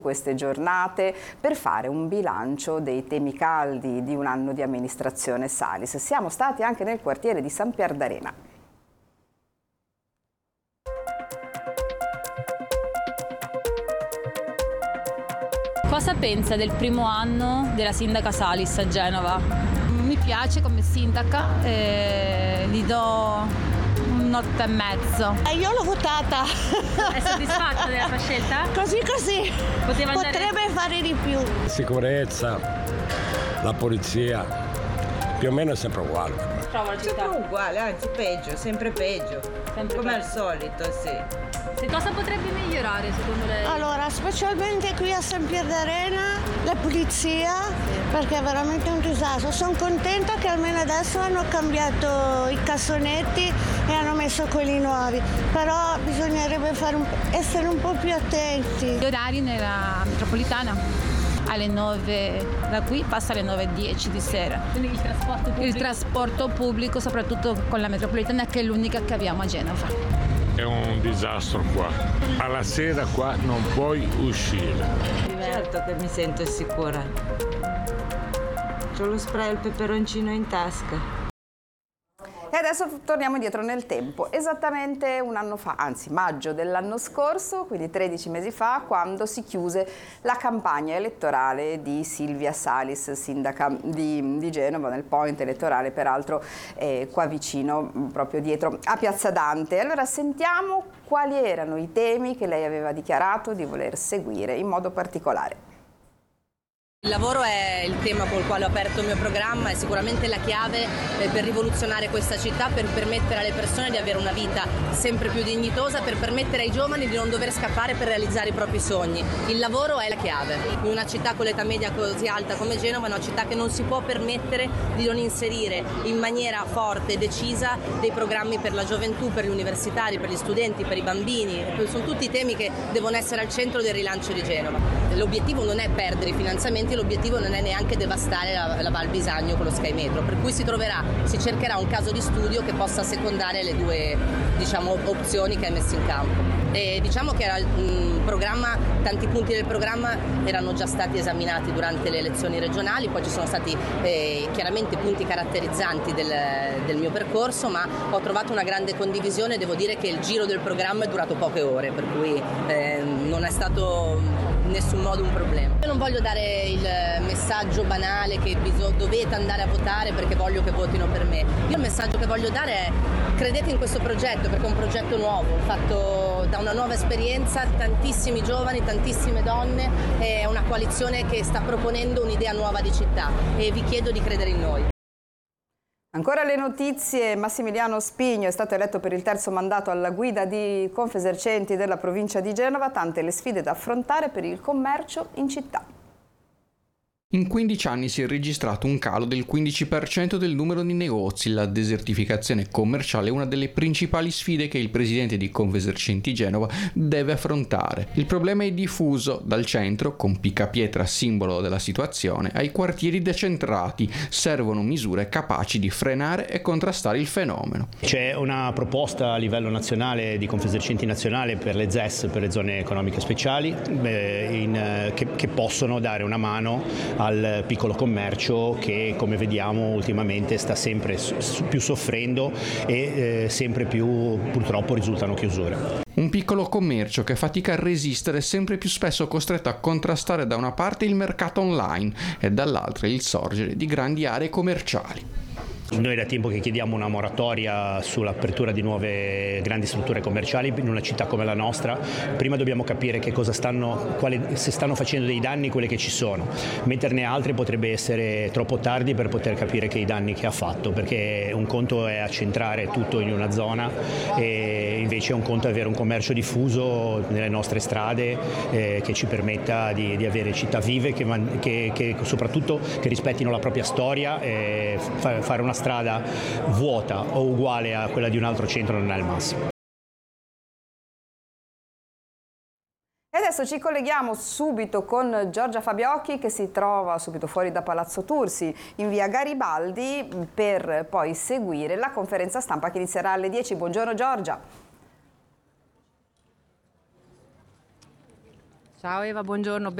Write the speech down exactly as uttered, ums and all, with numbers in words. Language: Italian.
queste giornate per fare un bilancio dei temi caldi di un anno di amministrazione Salis. Siamo stati anche nel quartiere di San Pierdarena. Cosa pensa del primo anno della sindaca Salis a Genova? Mi piace come sindaca, eh, gli do un otto e mezzo. E io l'ho votata. È soddisfatta della sua scelta? Così così. Poteva andare... Potrebbe fare di più. Sicurezza, la polizia, più o meno è sempre uguale. Trova la città. Sempre uguale, anzi peggio, sempre peggio. Sempre come peggio. al solito, sì. E cosa potrebbe migliorare secondo lei? Allora, specialmente qui a San Pierdarena, la pulizia, perché è veramente un disastro. Sono contenta che almeno adesso hanno cambiato i cassonetti e hanno messo quelli nuovi, però bisognerebbe fare un, essere un po' più attenti. Gli orari nella metropolitana alle nove, da qui passa alle nove e dieci di sera. Quindi il trasporto pubblico? Il trasporto pubblico, soprattutto con la metropolitana, che è l'unica che abbiamo a Genova. È un disastro qua. Alla sera qua non puoi uscire. Certo che mi sento sicura. C'ho lo spray e il peperoncino in tasca. E adesso torniamo indietro nel tempo, esattamente un anno fa, anzi maggio dell'anno scorso, quindi tredici mesi fa, quando si chiuse la campagna elettorale di Silvia Salis, sindaca di, di Genova, nel point elettorale peraltro eh, qua vicino, proprio dietro a Piazza Dante. Allora sentiamo quali erano i temi che lei aveva dichiarato di voler seguire in modo particolare. Il lavoro è il tema col quale ho aperto il mio programma, è sicuramente la chiave per rivoluzionare questa città, per permettere alle persone di avere una vita sempre più dignitosa, per permettere ai giovani di non dover scappare per realizzare i propri sogni. Il lavoro è la chiave. In una città con l'età media così alta come Genova, è una città che non si può permettere di non inserire in maniera forte e decisa dei programmi per la gioventù, per gli universitari, per gli studenti, per i bambini. Sono tutti temi che devono essere al centro del rilancio di Genova. L'obiettivo non è perdere i finanziamenti, l'obiettivo non è neanche devastare la, la Val Bisagno con lo Sky Metro, per cui si troverà, si cercherà un caso di studio che possa secondare le due, diciamo, opzioni che hai messo in campo. E diciamo che era il programma, tanti punti del programma erano già stati esaminati durante le elezioni regionali, poi ci sono stati eh, chiaramente punti caratterizzanti del, del mio percorso, ma ho trovato una grande condivisione. Devo dire che il giro del programma è durato poche ore, per cui eh, non è stato in nessun modo un problema. Io non voglio dare il messaggio banale che bisog- dovete andare a votare perché voglio che votino per me. Io il messaggio che voglio dare è: credete in questo progetto, perché è un progetto nuovo, fatto da una nuova esperienza, tantissimi giovani, tantissime donne, è una coalizione che sta proponendo un'idea nuova di città e vi chiedo di credere in noi. Ancora le notizie. Massimiliano Spigno è stato eletto per il terzo mandato alla guida di Confesercenti della provincia di Genova, tante le sfide da affrontare per il commercio in città. In quindici anni si è registrato un calo del quindici per cento del numero di negozi. La desertificazione commerciale è una delle principali sfide che il presidente di Confesercenti Genova deve affrontare. Il problema è diffuso dal centro, con Picapietra simbolo della situazione, ai quartieri decentrati. Servono misure capaci di frenare e contrastare il fenomeno. C'è una proposta a livello nazionale di Confesercenti nazionale per le Z E S, per le zone economiche speciali, eh, in, eh, che, che possono dare una mano al piccolo commercio che, come vediamo, ultimamente sta sempre più soffrendo e eh, sempre più purtroppo risultano chiusure. Un piccolo commercio che fatica a resistere e sempre più spesso costretto a contrastare da una parte il mercato online e dall'altra il sorgere di grandi aree commerciali. Noi da tempo che chiediamo una moratoria sull'apertura di nuove grandi strutture commerciali in una città come la nostra. Prima dobbiamo capire che cosa stanno, quale, se stanno facendo dei danni quelle che ci sono. Metterne altre potrebbe essere troppo tardi per poter capire che i danni che ha fatto, perché un conto è accentrare tutto in una zona e invece un conto è avere un commercio diffuso nelle nostre strade eh, che ci permetta di, di avere città vive, che, che, che soprattutto che rispettino la propria storia e fa, fare una strada vuota o uguale a quella di un altro centro non è il massimo. E adesso ci colleghiamo subito con Giorgia Fabiocchi, che si trova subito fuori da Palazzo Tursi in via Garibaldi, per poi seguire la conferenza stampa che inizierà alle dieci. Buongiorno Giorgia. Ciao Eva, buongiorno.